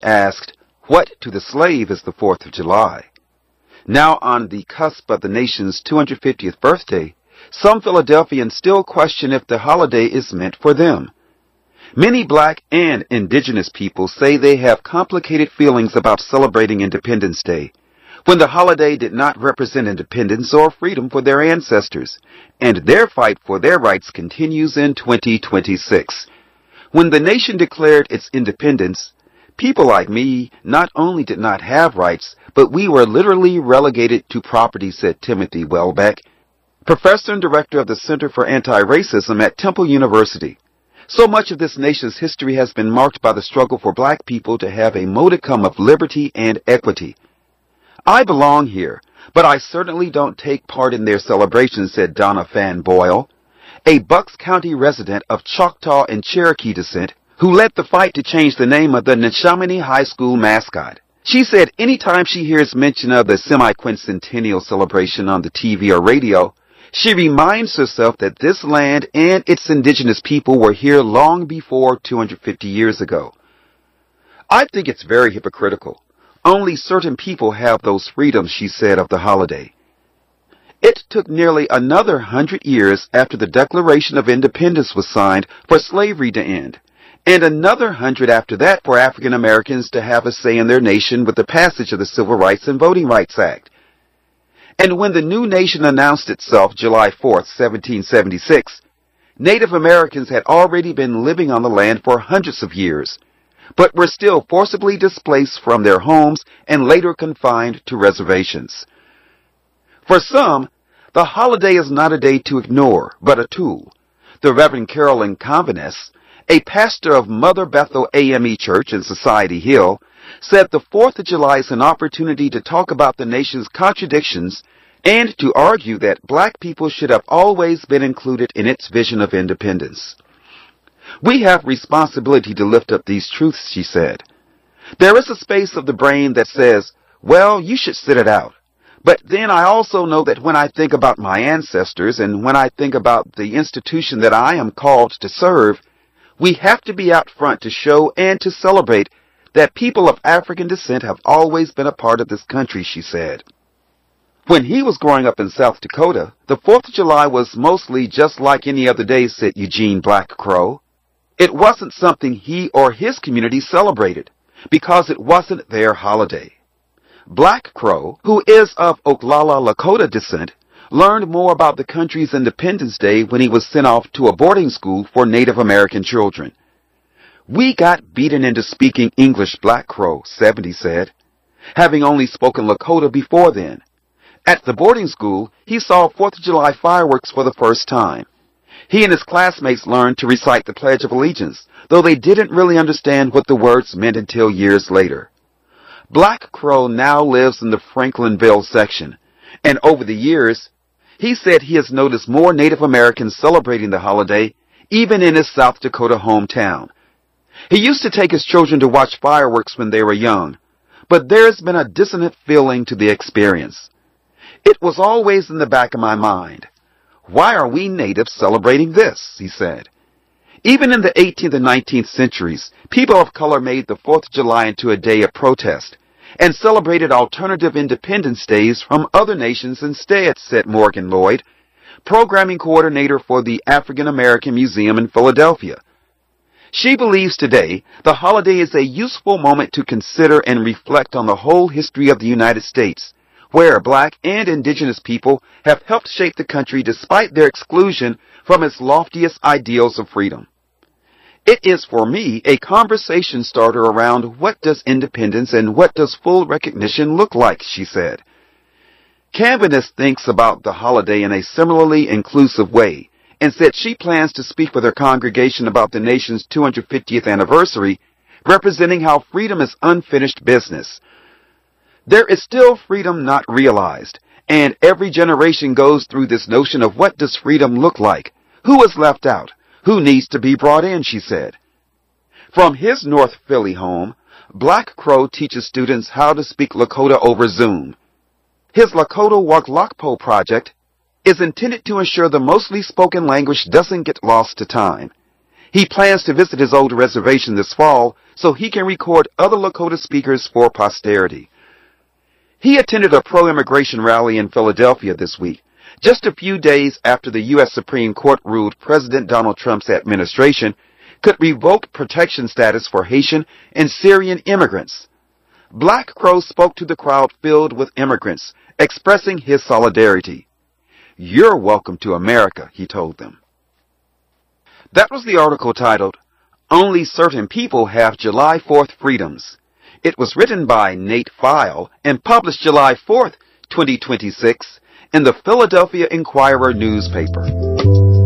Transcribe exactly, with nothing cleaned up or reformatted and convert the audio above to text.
asked, "What to the slave is the fourth of July?" Now on the cusp of the nation's two hundred fiftieth birthday, some Philadelphians still question if the holiday is meant for them. Many black and indigenous people say they have complicated feelings about celebrating Independence Day, when the holiday did not represent independence or freedom for their ancestors, and their fight for their rights continues in twenty twenty-six. When the nation declared its independence, people like me not only did not have rights, but we were literally relegated to property, said Timothy Welbeck, professor and director of the Center for Anti-Racism at Temple University. So much of this nation's history has been marked by the struggle for black people to have a modicum of liberty and equity. I belong here, but I certainly don't take part in their celebrations, said Donna Fan Boyle, a Bucks County resident of Choctaw and Cherokee descent who led the fight to change the name of the Neshaminy High School mascot. She said anytime she hears mention of the semi-quincentennial celebration on the T V or radio, she reminds herself that this land and its indigenous people were here long before two hundred fifty years ago. I think it's very hypocritical. Only certain people have those freedoms, she said of the holiday. It took nearly another hundred years after the Declaration of Independence was signed for slavery to end, and another hundred after that for African Americans to have a say in their nation with the passage of the Civil Rights and Voting Rights Act. And when the new nation announced itself July fourth, seventeen seventy-six, Native Americans had already been living on the land for hundreds of years, but were still forcibly displaced from their homes and later confined to reservations. For some, the holiday is not a day to ignore, but a tool. The Reverend Carolyn Conveness, a pastor of Mother Bethel A M E Church in Society Hill, said the fourth of July is an opportunity to talk about the nation's contradictions and to argue that black people should have always been included in its vision of independence. We have responsibility to lift up these truths, she said. There is a space of the brain that says, well, you should sit it out. But then I also know that when I think about my ancestors and when I think about the institution that I am called to serve, we have to be out front to show and to celebrate that people of African descent have always been a part of this country, she said. When he was growing up in South Dakota, the fourth of July was mostly just like any other day, said Eugene Black Crow. It wasn't something he or his community celebrated because it wasn't their holiday. Black Crow, who is of Oglala Lakota descent, learned more about the country's Independence Day when he was sent off to a boarding school for Native American children. We got beaten into speaking English, Black Crow, seventy said, having only spoken Lakota before then. At the boarding school, he saw fourth of July fireworks for the first time. He and his classmates learned to recite the Pledge of Allegiance, though they didn't really understand what the words meant until years later. Black Crow now lives in the Franklinville section, and over the years, he said he has noticed more Native Americans celebrating the holiday, even in his South Dakota hometown. He used to take his children to watch fireworks when they were young, but there's been a dissonant feeling to the experience. It was always in the back of my mind. Why are we natives celebrating this? He said. Even in the eighteenth and nineteenth centuries, people of color made the fourth of July into a day of protest and celebrated alternative independence days from other nations instead, said Morgan Lloyd, programming coordinator for the African American Museum in Philadelphia. She believes today the holiday is a useful moment to consider and reflect on the whole history of the United States, where black and indigenous people have helped shape the country despite their exclusion from its loftiest ideals of freedom. It is for me a conversation starter around what does independence and what does full recognition look like, she said. Conveness thinks about the holiday in a similarly inclusive way and said she plans to speak with her congregation about the nation's two hundred fiftieth anniversary, representing how freedom is unfinished business. There is still freedom not realized, and every generation goes through this notion of what does freedom look like, who is left out, who needs to be brought in, she said. From his North Philly home, Black Crow teaches students how to speak Lakota over Zoom. His Lakota Waglakpo project is intended to ensure the mostly spoken language doesn't get lost to time. He plans to visit his old reservation this fall so he can record other Lakota speakers for posterity. He attended a pro-immigration rally in Philadelphia this week, just a few days after the U S Supreme Court ruled President Donald Trump's administration could revoke protection status for Haitian and Syrian immigrants. Black Crow spoke to the crowd filled with immigrants, expressing his solidarity. "You're welcome to America," he told them. That was the article titled, "Only Certain People Have July fourth Freedoms." It was written by Nate File and published July fourth, twenty twenty-six, in the Philadelphia Inquirer newspaper.